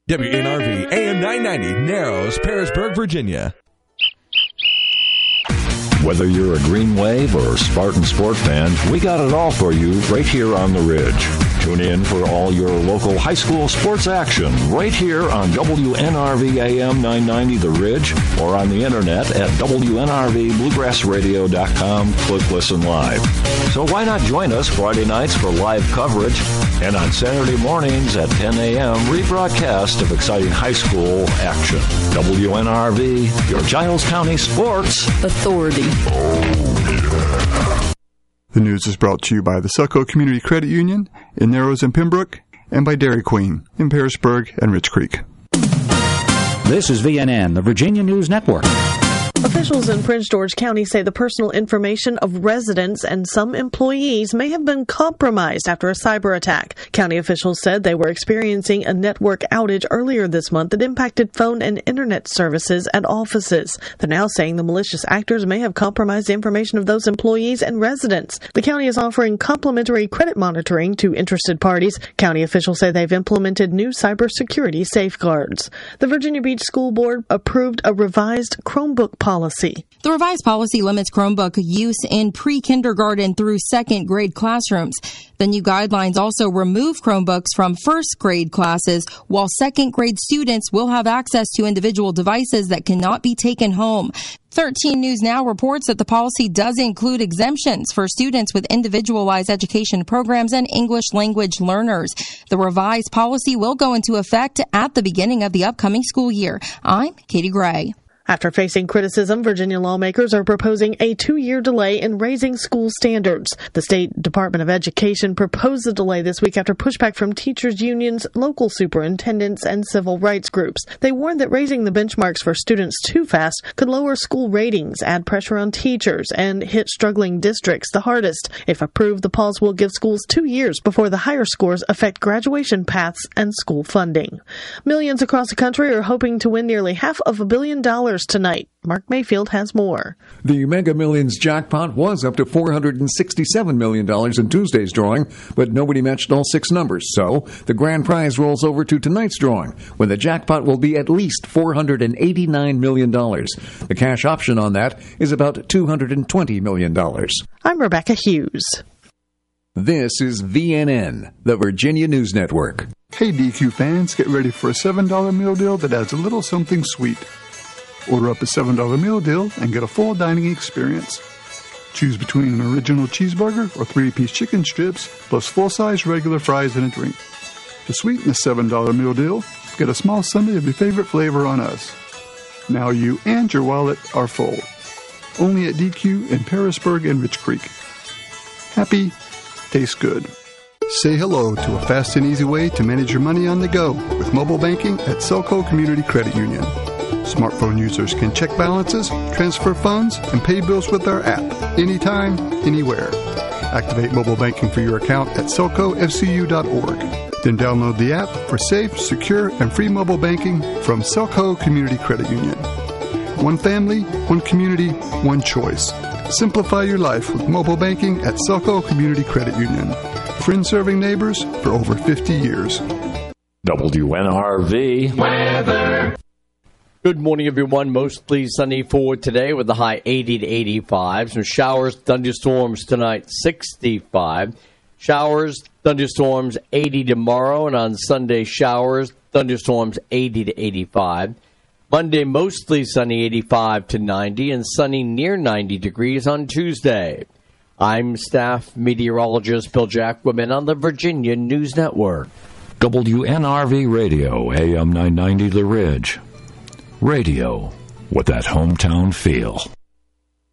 WNRV AM 990, Narrows, Parisburg, Virginia. Whether you're a Green Wave or Spartan Sport fan, we got it all for you right here on the Ridge. Tune in for all your local high school sports action right here on WNRV AM 990 The Ridge or on the internet at WNRVBluegrassRadio.com. Click Listen Live. So why not join us Friday nights for live coverage and on Saturday mornings at 10 a.m. rebroadcast of exciting high school action. WNRV, your Giles County Sports Authority. The news is brought to you by the Selco Community Credit Union in Narrows and Pembroke and by Dairy Queen in Parisburg and Rich Creek. This is VNN, the Virginia News Network. Officials in Prince George County say the personal information of residents and some employees may have been compromised after a cyber attack. County officials said they were experiencing a network outage earlier this month that impacted phone and internet services at offices. They're now saying the malicious actors may have compromised the information of those employees and residents. The county is offering complimentary credit monitoring to interested parties. County officials say they've implemented new cybersecurity safeguards. The Virginia Beach School Board approved a revised Chromebook policy. The revised policy limits Chromebook use in pre-kindergarten through second grade classrooms. The new guidelines also remove Chromebooks from first grade classes, while second grade students will have access to individual devices that cannot be taken home. 13 News Now reports that the policy does include exemptions for students with individualized education programs and English language learners. The revised policy will go into effect at the beginning of the upcoming school year. I'm Katie Gray. After facing criticism, Virginia lawmakers are proposing a 2-year delay in raising school standards. The State Department of Education proposed the delay this week after pushback from teachers' unions, local superintendents, and civil rights groups. They warned that raising the benchmarks for students too fast could lower school ratings, add pressure on teachers, and hit struggling districts the hardest. If approved, the pause will give schools 2 years before the higher scores affect graduation paths and school funding. Millions across the country are hoping to win nearly $500 million tonight. Mark Mayfield has more. The Mega Millions jackpot was up to $467 million in Tuesday's drawing, but nobody matched all 6 numbers. So the grand prize rolls over to tonight's drawing, when the jackpot will be at least $489 million. The cash option on that is about $220 million. I'm Rebecca Hughes. This is VNN, the Virginia News Network. Hey DQ fans, get ready for a $7 meal deal that adds a little something sweet. Order up a $7 meal deal and get a full dining experience. Choose between an original cheeseburger or 3-piece chicken strips, plus full-size regular fries and a drink. To sweeten the $7 meal deal, get a small sundae of your favorite flavor on us. Now you and your wallet are full. Only at DQ in Parisburg and Rich Creek. Happy, tastes good. Say hello to a fast and easy way to manage your money on the go with mobile banking at Selco Community Credit Union. Smartphone users can check balances, transfer funds, and pay bills with our app anytime, anywhere. Activate mobile banking for your account at selcofcu.org. Then download the app for safe, secure, and free mobile banking from Selco Community Credit Union. One family, one community, one choice. Simplify your life with mobile banking at Selco Community Credit Union. Friends serving neighbors for over 50 years. WNRV weather. Good morning, everyone. Mostly sunny for today with the high 80 to 85. Some showers, thunderstorms tonight, 65. Showers, thunderstorms, 80 tomorrow. And on Sunday, showers, thunderstorms, 80 to 85. Monday, mostly sunny, 85 to 90. And sunny near 90 degrees on Tuesday. I'm staff meteorologist Bill Jackwoman on the Virginia News Network. WNRV Radio, AM 990 The Ridge. Radio with that hometown feel.